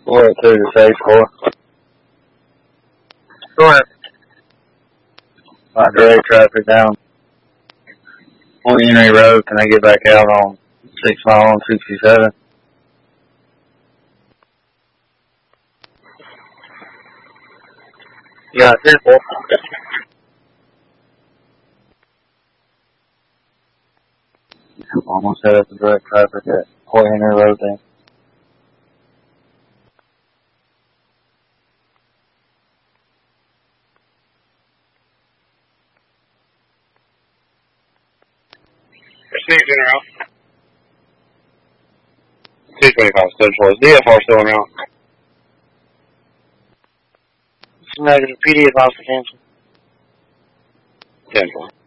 402 to stage 4. Go ahead. I direct traffic down Fort Henry Road. Can I get back out on 6 Mile on 67? Yeah, 10-4. I'm going to set up the direct traffic at Fort Henry Road then. Sneaks in or out? 225 Central. Is DFR still around? It's negative. PD advice for cancel. 10-4.